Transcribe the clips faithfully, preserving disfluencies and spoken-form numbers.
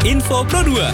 Info Pro dua.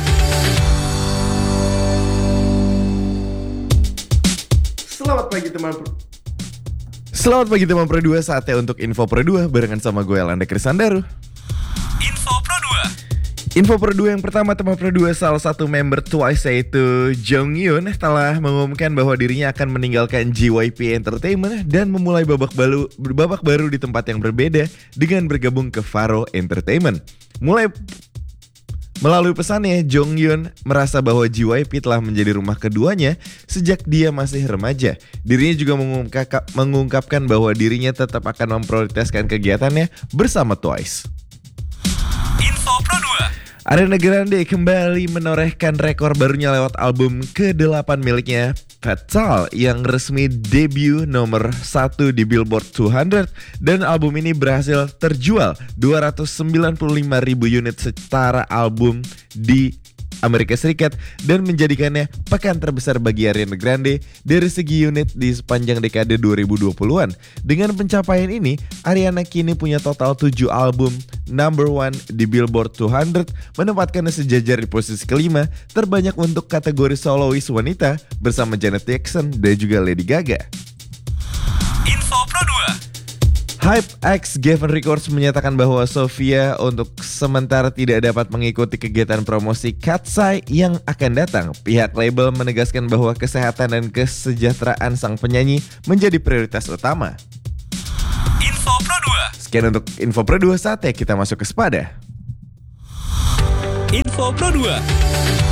Selamat pagi teman Pro. Selamat pagi teman Pro dua, saatnya untuk Info Pro dua barengan sama gue Elanda Krisandaru. Info Pro dua. Info Pro dua yang pertama teman Pro dua, salah satu member Twice yaitu Jonghyun telah mengumumkan bahwa dirinya akan meninggalkan J Y P Entertainment dan memulai babak baru, babak baru di tempat yang berbeda dengan bergabung ke Faro Entertainment. Mulai Melalui pesannya, Jonghyun merasa bahwa J Y P telah menjadi rumah keduanya sejak dia masih remaja. Dirinya juga mengungkap, mengungkapkan bahwa dirinya tetap akan memprioritaskan kegiatannya bersama Twice. Info Pro dua. Ariana Grande kembali menorehkan rekor barunya lewat album kedelapan miliknya, Fatal, yang resmi debut nomor satu di Billboard dua ratus, dan album ini berhasil terjual dua ratus sembilan puluh lima ribu unit secara album di Amerika Serikat dan menjadikannya pekan terbesar bagi Ariana Grande dari segi unit di sepanjang dekade dua ribu dua puluhan. Dengan pencapaian ini, Ariana kini punya total tujuh album number one di Billboard dua ratus, menempatkannya sejajar di posisi kelima terbanyak untuk kategori solois wanita bersama Janet Jackson dan juga Lady Gaga. Info Pro dua. Hype X Geffen Records menyatakan bahwa Sofia untuk sementara tidak dapat mengikuti kegiatan promosi Katseye yang akan datang. Pihak label menegaskan bahwa kesehatan dan kesejahteraan sang penyanyi menjadi prioritas utama. Info Pro dua. Sekian untuk Info Pro dua, saatnya kita masuk ke Sepada. Info Pro dua.